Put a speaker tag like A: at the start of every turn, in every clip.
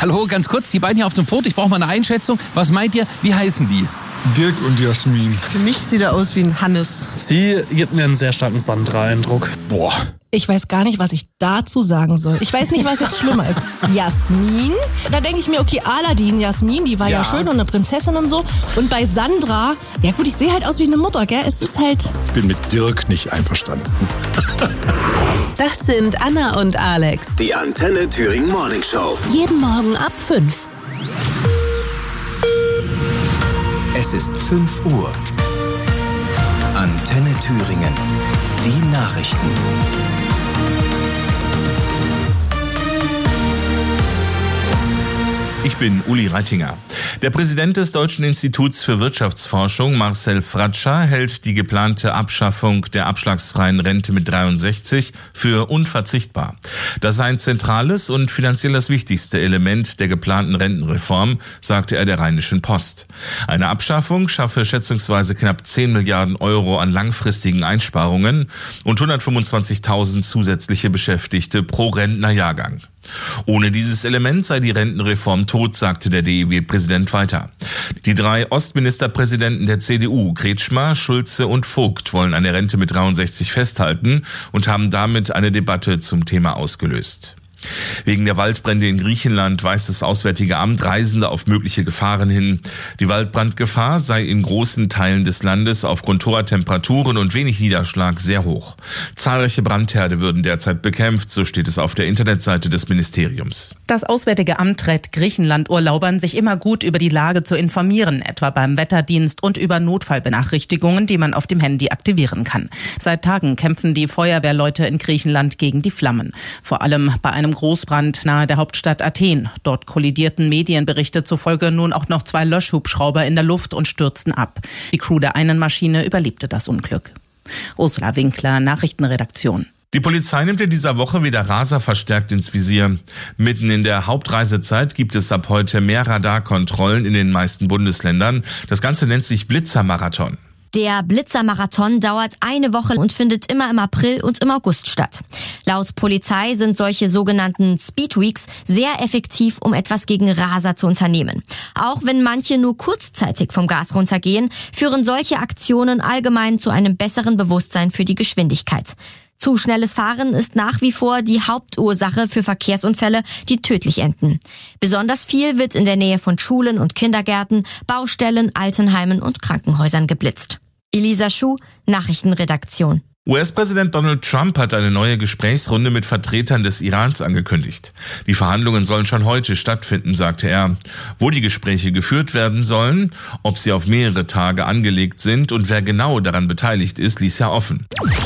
A: Hallo, ganz kurz, die beiden hier auf dem Foto, ich brauche mal eine Einschätzung. Was meint ihr, wie heißen die?
B: Dirk und Jasmin.
C: Für mich sieht er aus wie ein Hannes.
D: Sie gibt mir einen sehr starken Sandra-Eindruck.
B: Boah.
E: Ich weiß gar nicht, was ich dazu sagen soll. Ich weiß nicht, was jetzt schlimmer ist. Jasmin? Da denke ich mir, okay, Aladdin, Jasmin, die war ja schön und eine Prinzessin und so. Und bei Sandra, ja gut, ich sehe halt aus wie eine Mutter, gell? Es ist halt...
B: Ich bin mit Dirk nicht einverstanden.
F: Das sind Anna und Alex.
G: Die Antenne Thüringen Morning Show.
F: Jeden Morgen ab 5.
G: Es ist 5 Uhr. Antenne Thüringen. Die Nachrichten.
H: Ich bin Uli Reitinger. Der Präsident des Deutschen Instituts für Wirtschaftsforschung, Marcel Fratscher, hält die geplante Abschaffung der abschlagsfreien Rente mit 63 für unverzichtbar. Das sei ein zentrales und finanziell das wichtigste Element der geplanten Rentenreform, sagte er der Rheinischen Post. Eine Abschaffung schaffe schätzungsweise knapp 10 Milliarden Euro an langfristigen Einsparungen und 125.000 zusätzliche Beschäftigte pro Rentnerjahrgang. Ohne dieses Element sei die Rentenreform tot, sagte der DIW-Präsident weiter. Die 3 Ostministerpräsidenten der CDU, Kretschmer, Schulze und Vogt, wollen an der Rente mit 63 festhalten und haben damit eine Debatte zum Thema ausgelöst. Wegen der Waldbrände in Griechenland weist das Auswärtige Amt Reisende auf mögliche Gefahren hin. Die Waldbrandgefahr sei in großen Teilen des Landes aufgrund hoher Temperaturen und wenig Niederschlag sehr hoch. Zahlreiche Brandherde würden derzeit bekämpft, so steht es auf der Internetseite des Ministeriums.
I: Das Auswärtige Amt rät Griechenland-Urlaubern, sich immer gut über die Lage zu informieren, etwa beim Wetterdienst und über Notfallbenachrichtigungen, die man auf dem Handy aktivieren kann. Seit Tagen kämpfen die Feuerwehrleute in Griechenland gegen die Flammen. Vor allem bei einem Großbrand nahe der Hauptstadt Athen. Dort kollidierten Medienberichte zufolge nun auch noch 2 Löschhubschrauber in der Luft und stürzten ab. Die Crew der einen Maschine überlebte das Unglück. Ursula Winkler, Nachrichtenredaktion.
H: Die Polizei nimmt in dieser Woche wieder Raser verstärkt ins Visier. Mitten in der Hauptreisezeit gibt es ab heute mehr Radarkontrollen in den meisten Bundesländern. Das Ganze nennt sich Blitzermarathon.
J: Der Blitzermarathon dauert eine Woche und findet immer im April und im August statt. Laut Polizei sind solche sogenannten Speedweeks sehr effektiv, um etwas gegen Raser zu unternehmen. Auch wenn manche nur kurzzeitig vom Gas runtergehen, führen solche Aktionen allgemein zu einem besseren Bewusstsein für die Geschwindigkeit. Zu schnelles Fahren ist nach wie vor die Hauptursache für Verkehrsunfälle, die tödlich enden. Besonders viel wird in der Nähe von Schulen und Kindergärten, Baustellen, Altenheimen und Krankenhäusern geblitzt. Elisa Schuh, Nachrichtenredaktion.
H: US-Präsident Donald Trump hat eine neue Gesprächsrunde mit Vertretern des Irans angekündigt. Die Verhandlungen sollen schon heute stattfinden, sagte er. Wo die Gespräche geführt werden sollen, ob sie auf mehrere Tage angelegt sind und wer genau daran beteiligt ist, ließ er offen.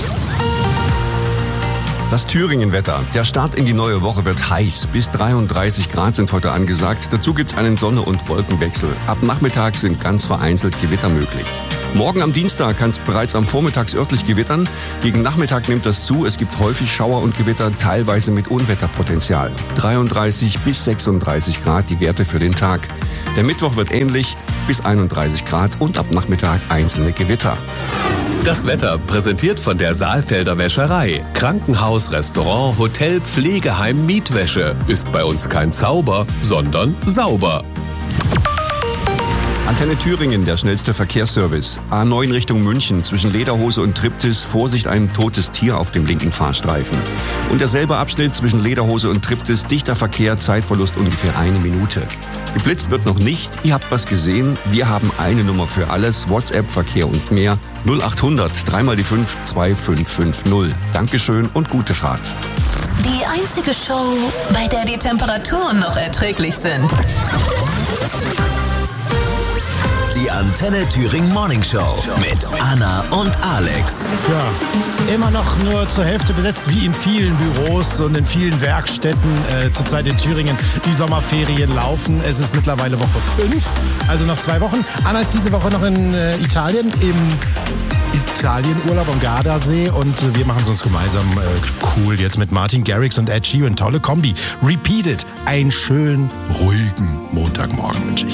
K: Das Thüringen-Wetter. Der Start in die neue Woche wird heiß. Bis 33 Grad sind heute angesagt. Dazu gibt es einen Sonne- und Wolkenwechsel. Ab Nachmittag sind ganz vereinzelt Gewitter möglich. Morgen am Dienstag kann es bereits am Vormittag örtlich gewittern. Gegen Nachmittag nimmt das zu. Es gibt häufig Schauer und Gewitter, teilweise mit Unwetterpotenzial. 33 bis 36 Grad die Werte für den Tag. Der Mittwoch wird ähnlich, bis 31 Grad und ab Nachmittag einzelne Gewitter.
L: Das Wetter präsentiert von der Saalfelder Wäscherei. Krankenhaus, Restaurant, Hotel, Pflegeheim, Mietwäsche. Ist bei uns kein Zauber, sondern sauber.
K: Antenne Thüringen, der schnellste Verkehrsservice. A9 Richtung München, zwischen Lederhose und Triptis, Vorsicht, ein totes Tier auf dem linken Fahrstreifen. Und derselbe Abschnitt zwischen Lederhose und Triptis, dichter Verkehr, Zeitverlust ungefähr 1 Minute. Geblitzt wird noch nicht, ihr habt was gesehen, wir haben eine Nummer für alles, WhatsApp, Verkehr und mehr, 0800 3 die 5 2550. Dankeschön und gute Fahrt.
F: Die einzige Show, bei der die Temperaturen noch erträglich sind.
G: Die Antenne Thüringen Morning Show mit Anna und Alex.
M: Tja, immer noch nur zur Hälfte besetzt, wie in vielen Büros und in vielen Werkstätten zurzeit in Thüringen. Die Sommerferien laufen. Es ist mittlerweile Woche 5, also noch 2 Wochen. Anna ist diese Woche noch in Italien, im Italienurlaub am Gardasee und wir machen es uns gemeinsam cool jetzt mit Martin Garrix und Ed Sheeran. Tolle Kombi. Repeat It. Einen schönen, ruhigen Montagmorgen wünsche ich.